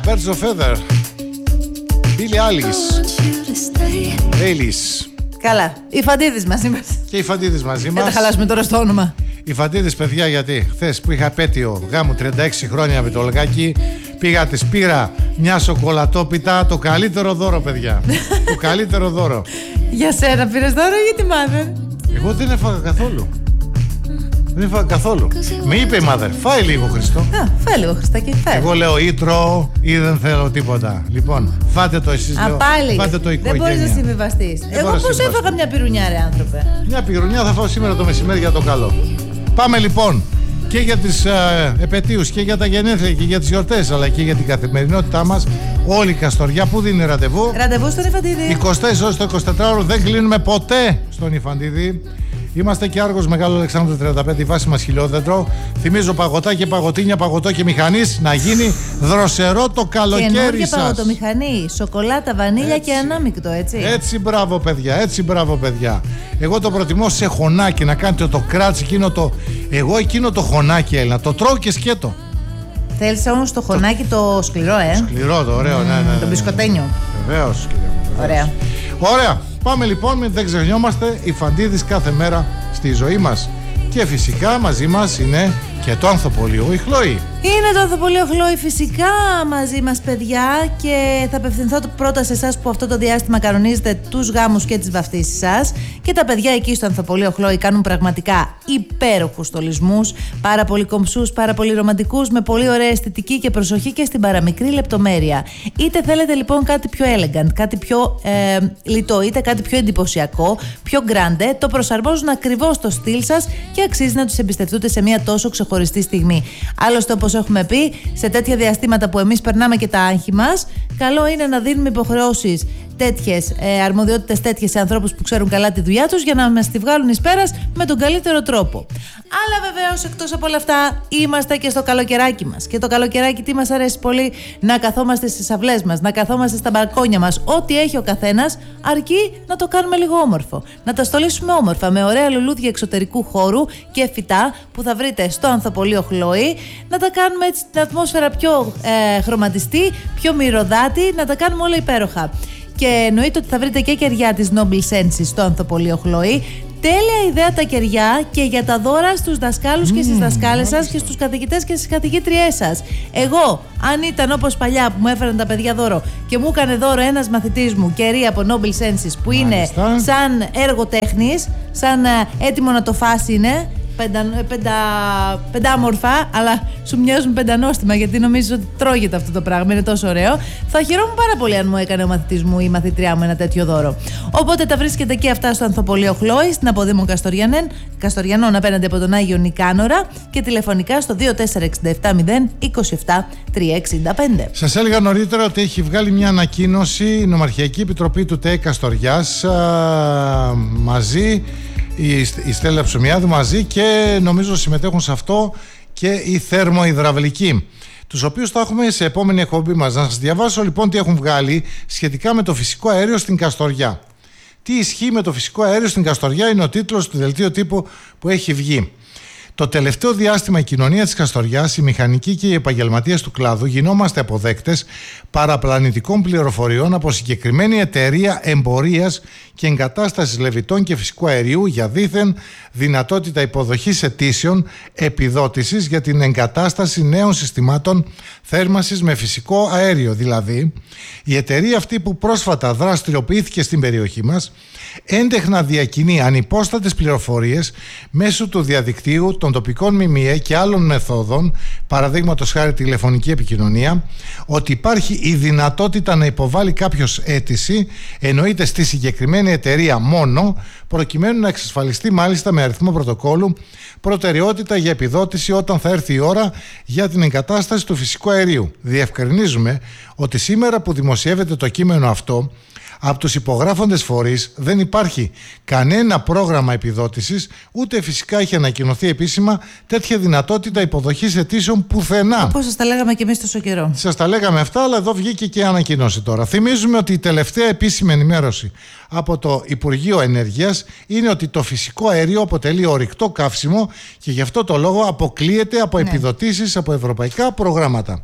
Birds of Feather, Billie Eilish. Καλά, οι Φαντίδης μαζί μας. Και οι Φαντίδης μαζί μας. Δεν τα χαλάσουμε τώρα στο όνομα. Οι Φαντίδης, παιδιά, γιατί χθες που είχα επέτειο γάμου 36 χρόνια με το Ολγάκι, πήγα, της πήρα μια σοκολατόπιτα, το καλύτερο δώρο, παιδιά. Το καλύτερο δώρο. Για σένα πήρες δώρο ή για τη mother? Εγώ δεν έφαγα καθόλου. Δεν έφαγα καθόλου. Με είπε η mother, φάει λίγο, Χριστό. Φάει λίγο, Χριστάκη, φάει. Εγώ λέω ή τρώω ή δεν θέλω τίποτα. Λοιπόν, φάτε το εσείς, λέω. Φάτε το οικογένεια. Δεν μπορείς να συμβιβαστείς. Εγώ πώς έφαγα μια πυρουνιά, ρε άνθρωπε? Μια πυρουνιά θα φάω σήμερα το μεσημέρι για το καλό. Πάμε λοιπόν και για τις επετείους και για τα γενέθλια και για τις γιορτές, αλλά και για την καθημερινότητά μας. Όλη η Καστοριά που δίνει ραντεβού. Ραντεβού στον Ιφαντίδη. 24 ώρες το 24ωρο, δεν κλείνουμε ποτέ στον Ιφαντίδη. Είμαστε και Άργος Μεγάλο Αλεξάνδρου 35, η βάση μας Χιλιόδεντρο. Θυμίζω παγωτά και παγωτίνια, παγωτό και μηχανής, να γίνει δροσερό το καλοκαίρι σας. Καινούργια παγωτομηχανή, σοκολάτα, βανίλια και ανάμεικτο, έτσι. Έτσι, μπράβο παιδιά, έτσι, μπράβο παιδιά. Εγώ το προτιμώ σε χωνάκι, να κάνετε το κράτς εκείνο το... Εγώ εκείνο το χωνάκι, Έλληνα, το τρώω και σκέτο. Θέλεις όμως το χωνάκι το σκληρό, Σκληρό, το ωραίο, ναι. Το μπισκοτένιο. Βεβαίως, κύριε μου. Ωραία. Ωραία. Πάμε λοιπόν, μην δεν ξεχνιόμαστε, οι Φαντίδης κάθε μέρα στη ζωή μας. Και φυσικά μαζί μας είναι και το ανθοπολείο η Χλόη. Είναι το ανθοπολείο Χλόη φυσικά μαζί μας, παιδιά, και θα απευθυνθώ πρώτα σε εσάς που αυτό το διάστημα κανονίζετε τους γάμους και τις βαφτίσεις σας. Και τα παιδιά εκεί στο ανθοπολείο Χλόη κάνουν πραγματικά υπέροχους στολισμούς, πάρα πολύ κομψούς, πάρα πολύ ρομαντικούς, με πολύ ωραία αισθητική και προσοχή και στην παραμικρή λεπτομέρεια. Είτε θέλετε λοιπόν κάτι πιο elegant, κάτι πιο λιτό, είτε κάτι πιο εντυπωσιακό, πιο grande, το προσαρμόζουν ακριβώς στο στυλ σας και αξίζει να τους εμπιστευτείτε σε μια τόσο ξεχωριστή στιγμή. Άλλωστε, όπως έχουμε πει, σε τέτοια διαστήματα που εμείς περνάμε και τα άγχη μας, καλό είναι να δίνουμε υποχρεώσεις τέτοιες, αρμοδιότητες τέτοιες σε ανθρώπους που ξέρουν καλά τη δουλειά τους, για να μας τη βγάλουν εις πέρας με τον καλύτερο τρόπο. Αλλά βεβαίως, εκτός από όλα αυτά, είμαστε και στο καλοκαιράκι μας. Και το καλοκαιράκι τι μας αρέσει πολύ? Να καθόμαστε στις αυλές μας, να καθόμαστε στα μπαλκόνια μας. Ό,τι έχει ο καθένας, αρκεί να το κάνουμε λίγο όμορφο. Να τα στολίσουμε όμορφα, με ωραία λουλούδια εξωτερικού χώρου και φυτά που θα βρείτε στο ανθοπολείο Χλόη. Να τα κάνουμε έτσι την ατμόσφαιρα πιο χρωματιστή, πιο μυρωδάτη, να τα κάνουμε όλα υπέροχα. Και εννοείται ότι θα βρείτε και κεριά της Noble Senses στο ανθοπολείο Χλόη. Τέλεια ιδέα τα κεριά και για τα δώρα στους δασκάλους και στις δασκάλες σας και στους καθηγητές και στις καθηγήτριές σας. Εγώ, αν ήταν όπως παλιά που μου έφεραν τα παιδιά δώρο και μου έκανε δώρο ένας μαθητής μου κερί από Noble Senses που είναι σαν έργο τέχνης, σαν έτοιμο να το φάσει είναι, πεντάμορφα, αλλά σου μοιάζουν πεντανόστιμα γιατί νομίζω ότι τρώγεται αυτό το πράγμα, είναι τόσο ωραίο. Θα χαιρόμουν πάρα πολύ αν μου έκανε ο μαθητής μου ή η μαθητριά μου ένα τέτοιο δώρο. Οπότε τα βρίσκετε και αυτά στο ανθοπολείο Χλόη, στην Αποδήμων Καστοριανών απέναντι από τον Άγιο Νικάνορα, και τηλεφωνικά στο 2467027365. Σας έλεγα νωρίτερα ότι έχει βγάλει μια ανακοίνωση η Νομαρχιακή Επιτροπή του ΤΕ Καστοριάς μαζί, η Στέλλα Ψωμιάδου μαζί, και νομίζω συμμετέχουν σε αυτό και οι θερμοϊδραυλικοί, τους οποίους θα έχουμε σε επόμενη εκπομπή μας. Να σας διαβάσω λοιπόν τι έχουν βγάλει σχετικά με το φυσικό αέριο στην Καστοριά. Τι ισχύει με το φυσικό αέριο στην Καστοριά είναι ο τίτλος του δελτίου τύπου που έχει βγει. Το τελευταίο διάστημα η κοινωνία της Καστοριάς, οι μηχανικοί και οι επαγγελματίες του κλάδου γινόμαστε αποδέκτες παραπλανητικών πληροφοριών από συγκεκριμένη εταιρεία εμπορίας και εγκατάστασης λεβιτών και φυσικού αερίου για δήθεν δυνατότητα υποδοχής αιτήσεων επιδότησης για την εγκατάσταση νέων συστημάτων θέρμανσης με φυσικό αέριο. Δηλαδή, η εταιρεία αυτή που πρόσφατα δραστηριοποιήθηκε στην περιοχή μας έντεχνα διακινεί ανυπόστατες πληροφορίες μέσω του διαδικτύου, των τοπικών ΜΜΕ και άλλων μεθόδων, παραδείγματος χάρη τηλεφωνική επικοινωνία, ότι υπάρχει η δυνατότητα να υποβάλει κάποιος αίτηση, εννοείται στη συγκεκριμένη εταιρεία μόνο, προκειμένου να εξασφαλιστεί μάλιστα με αριθμό πρωτοκόλλου προτεραιότητα για επιδότηση όταν θα έρθει η ώρα για την εγκατάσταση του φυσικού αερίου. Διευκρινίζουμε ότι σήμερα που δημοσιεύεται το κείμενο αυτό, από τους υπογράφοντες φορείς δεν υπάρχει κανένα πρόγραμμα επιδότησης, ούτε φυσικά έχει ανακοινωθεί επίσημα τέτοια δυνατότητα υποδοχής αιτήσεων πουθενά. Όπως σας τα λέγαμε και εμείς τόσο καιρό. Σας τα λέγαμε αυτά, αλλά εδώ βγήκε και ανακοίνωση τώρα. Θυμίζουμε ότι η τελευταία επίσημη ενημέρωση από το Υπουργείο Ενέργειας είναι ότι το φυσικό αέριο αποτελεί ορυκτό καύσιμο και γι' αυτό το λόγο αποκλείεται από επιδοτήσεις από ευρωπαϊκά προγράμματα.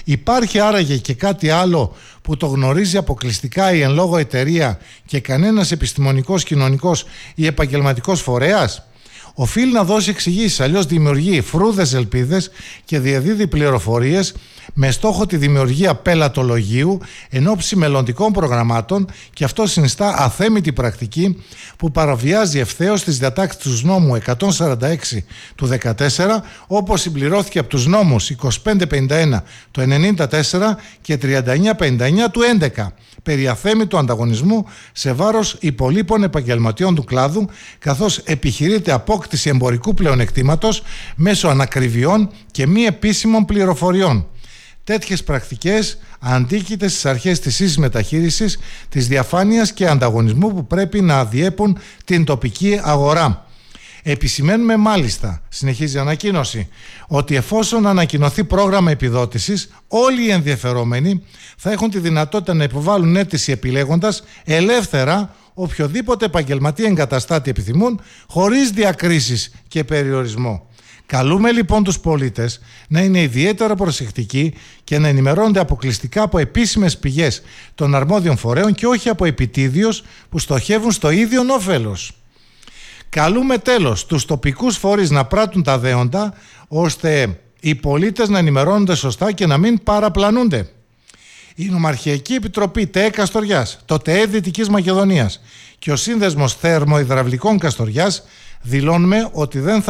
Υπάρχει άραγε και κάτι άλλο που το γνωρίζει αποκλειστικά η εν λόγω εταιρεία και κανένας επιστημονικός, κοινωνικός ή επαγγελματικός φορέας? Οφείλει να δώσει εξηγήσεις, αλλιώς δημιουργεί φρούδες ελπίδες και διαδίδει πληροφορίες με στόχο τη δημιουργία πελατολογίου εν ώψη μελλοντικών προγραμμάτων, και αυτό συνιστά αθέμητη πρακτική που παραβιάζει ευθέως τις διατάξεις του νόμου 146 του 2014, όπως συμπληρώθηκε από τους νόμους 2551 του 1994 και 3959 του 2011 περί αθέμητου ανταγωνισμού σε βάρος υπολείπων επαγγελματιών του κλάδου, καθώς επιχειρείται απόκτηση εμπορικού πλεονεκτήματος μέσω ανακριβιών και μη επίσημων πληροφοριών. Τέτοιες πρακτικές αντίκειτες στις αρχές της ίσης μεταχείρισης, της διαφάνειας και ανταγωνισμού που πρέπει να διέπουν την τοπική αγορά. Επισημαίνουμε μάλιστα, συνεχίζει η ανακοίνωση, ότι εφόσον ανακοινωθεί πρόγραμμα επιδότησης, όλοι οι ενδιαφερόμενοι θα έχουν τη δυνατότητα να υποβάλουν αίτηση επιλέγοντας ελεύθερα οποιοδήποτε επαγγελματία εγκαταστάτη επιθυμούν, χωρίς διακρίσεις και περιορισμό. Καλούμε λοιπόν τους πολίτες να είναι ιδιαίτερα προσεκτικοί και να ενημερώνονται αποκλειστικά από επίσημες πηγές των αρμόδιων φορέων και όχι από επιτίδιους που στοχεύουν στο ίδιο όφελος. Καλούμε τέλος τους τοπικούς φορείς να πράττουν τα δέοντα, ώστε οι πολίτες να ενημερώνονται σωστά και να μην παραπλανούνται. Η Νομαρχιακή Επιτροπή ΤΕΕ Καστοριάς, το ΤΕΕ Δυτικής Μακεδονίας και ο Σύνδεσμος Θερμοϊδραυλικών Καστοριάς δηλώνουμε ότι δεν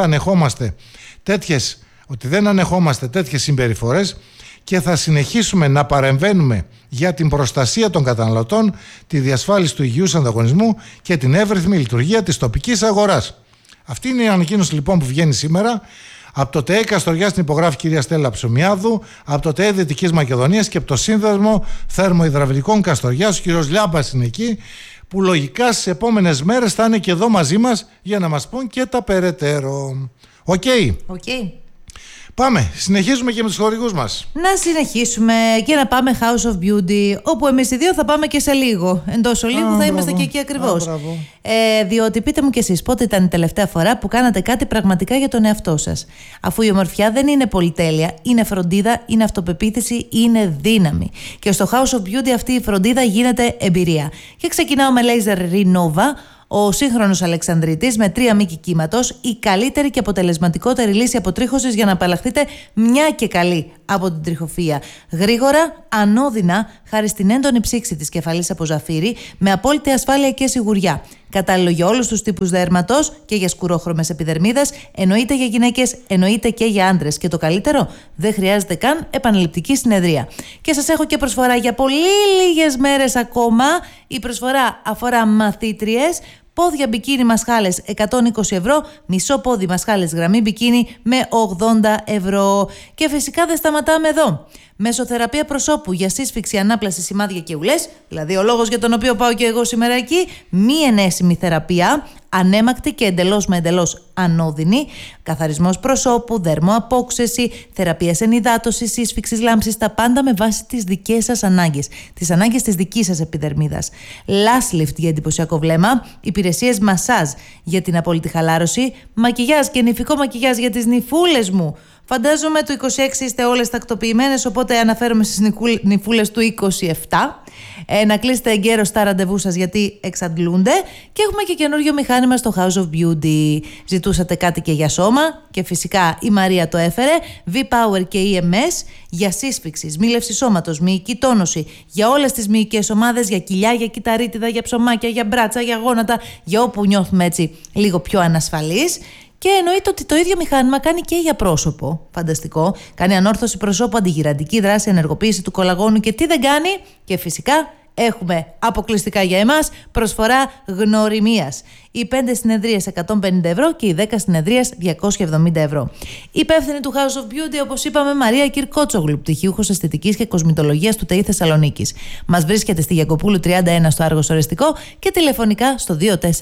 ανεχόμαστε τέτοιες συμπεριφορές και θα συνεχίσουμε να παρεμβαίνουμε για την προστασία των καταναλωτών, τη διασφάλιση του υγιούς ανταγωνισμού και την εύρυθμη λειτουργία της τοπικής αγοράς. Αυτή είναι η ανακοίνωση λοιπόν που βγαίνει σήμερα. Από το ΤΕΕ Καστοριάς την υπογράφει η κυρία Στέλλα Ψωμιάδου, από το ΤΕΕ Δυτικής Μακεδονίας και από το Σύνδεσμο Θερμοϊδραυλικών Καστοριάς ο κύριος Λιάμπας είναι εκεί, που λογικά στις επόμενες μέρες θα είναι και εδώ μαζί μας για να μας πούν και τα περαιτέρω. Οκ. Πάμε, συνεχίζουμε και με τους χορηγούς μας. Να συνεχίσουμε και να πάμε House of Beauty, όπου εμείς οι δύο θα πάμε και σε λίγο. Εντός ολίγου θα είμαστε και εκεί ακριβώς. Διότι πείτε μου κι εσείς, πότε ήταν η τελευταία φορά που κάνατε κάτι πραγματικά για τον εαυτό σας? Αφού η ομορφιά δεν είναι πολυτέλεια, είναι φροντίδα, είναι αυτοπεποίθηση, είναι δύναμη. Και στο House of Beauty αυτή η φροντίδα γίνεται εμπειρία. Και ξεκινάω με Laser Renova, ο σύγχρονος Αλεξανδρίτης με 3 μήκη κύματος, η καλύτερη και αποτελεσματικότερη λύση αποτρίχωσης για να απαλλαχθείτε μια και καλή από την τριχοφυΐα. Γρήγορα, ανώδυνα, χάρη στην έντονη ψήξη της κεφαλής από ζαφύρι, με απόλυτη ασφάλεια και σιγουριά. Κατάλληλο για όλους τους τύπους δέρματος και για σκουρόχρωμες επιδερμίδες, εννοείται για γυναίκες, εννοείται και για άντρες. Και το καλύτερο, δεν χρειάζεται καν επαναληπτική συνεδρία. Και σας έχω και προσφορά για πολύ λίγες μέρες ακόμα. Η προσφορά αφορά μαθήτριες. Πόδια μπικίνι μασχάλες 120 ευρώ, μισό πόδι μασχάλες γραμμή μπικίνι με 80 ευρώ. Και φυσικά δεν σταματάμε εδώ. Μεσοθεραπεία προσώπου για σύσφυξη, ανάπλαση, σημάδια και ουλές, δηλαδή ο λόγος για τον οποίο πάω και εγώ σήμερα εκεί, μη ενέσιμη θεραπεία, ανέμακτη και εντελώς ανώδυνη, καθαρισμός προσώπου, δερμοαπόξεση, θεραπεία σε ενυδάτωση, σύσφυξης, λάμψης, τα πάντα με βάση τις δικές σας ανάγκες, τις ανάγκες της δικής σας επιδερμίδας. Lash lift για εντυπωσιακό βλέμμα, υπηρεσίες μασάζ για την απόλυτη χαλάρωση, μακιγιάζ και νηφικό μακιγιάζ για τις νυφούλες μου. Φαντάζομαι το 26 είστε όλες τακτοποιημένες, οπότε αναφέρομαι στις νυφούλες του 27. Να κλείσετε εγκαίρως τα ραντεβού σας γιατί εξαντλούνται. Και έχουμε και καινούριο μηχάνημα στο House of Beauty. Ζητούσατε κάτι και για σώμα και φυσικά η Μαρία το έφερε. V-Power και EMS για σύσφυξη, σμήλευση σώματος, μυϊκή τόνωση, για όλες τις μυϊκές ομάδες, για κοιλιά, για κυταρίτιδα, για ψωμάκια, για μπράτσα, για γόνατα, για όπου νιώθουμε έτσι λίγο πιο ανασφαλείς. Και εννοείται ότι το ίδιο μηχάνημα κάνει και για πρόσωπο. Φανταστικό. Κάνει ανόρθωση προσώπου, αντιγυραντική δράση, ενεργοποίηση του κολαγόνου και τι δεν κάνει. Και φυσικά έχουμε αποκλειστικά για εμάς προσφορά γνωριμίας. Οι 5 συνεδρίες 150 ευρώ και οι 10 συνεδρίες 270 ευρώ. Η υπεύθυνη του House of Beauty, όπως είπαμε, Μαρία Κυρκότσογλου, πτυχίουχος αισθητικής και κοσμητολογίας του ΤΕΗ Θεσσαλονίκης. Μας βρίσκεται στη Γιακοπούλου 31 στο Άργος Ορεστικό και τηλεφωνικά στο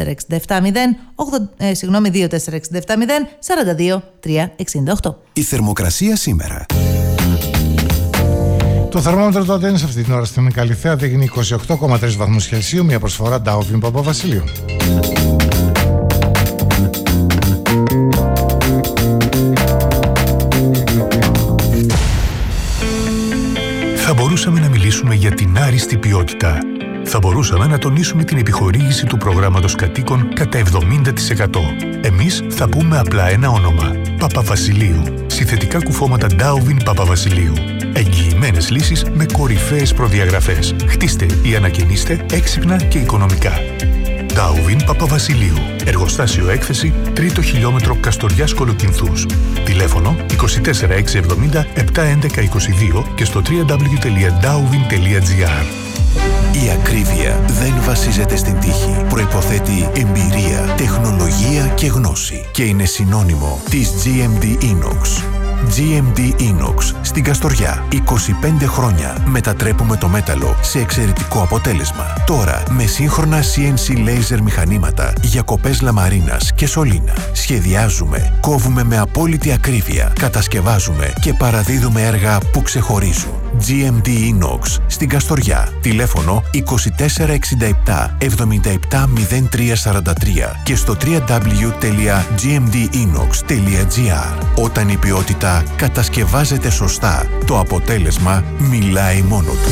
2467-042-368. Η θερμοκρασία σήμερα. Το θερμόμετρο τότε είναι σε αυτή την ώρα στην Καλυθέα, δείχνει 28,3 βαθμούς Κελσίου, μια προσφορά Ντάουβλιν Παπαβασιλείου. μπορούσαμε να μιλήσουμε για την άριστη ποιότητα. Θα μπορούσαμε να τονίσουμε την επιχορήγηση του προγράμματος κατοίκων κατά 70%. Εμείς θα πούμε απλά ένα όνομα. Παπαβασιλείου. Συνθετικά κουφώματα Darwin Παπαβασιλείου. Εγγυημένες λύσεις με κορυφαίες προδιαγραφές. Χτίστε ή ανακαινίστε έξυπνα και οικονομικά. Darwin Παπαβασιλείου. Εργοστάσιο έκθεση 3ο χιλιόμετρο Καστοριάς Κολοκυνθούς. Τηλέφωνο 24670 71122 και στο www.darwin.gr. Η ακρίβεια δεν βασίζεται στην τύχη. Προϋποθέτει εμπειρία, τεχνολογία και γνώση και είναι συνώνυμο της GMD Inox. GMD Inox στην Καστοριά. 25 χρόνια μετατρέπουμε το μέταλλο σε εξαιρετικό αποτέλεσμα. Τώρα με σύγχρονα CNC laser μηχανήματα για κοπές λαμαρίνας και σωλήνα. Σχεδιάζουμε, κόβουμε με απόλυτη ακρίβεια, κατασκευάζουμε και παραδίδουμε έργα που ξεχωρίζουν. GMD Inox στην Καστοριά. Τηλέφωνο 2467 770343 και στο www.gmdinox.gr. Όταν η ποιότητα κατασκευάζεται σωστά, το αποτέλεσμα μιλάει μόνο του.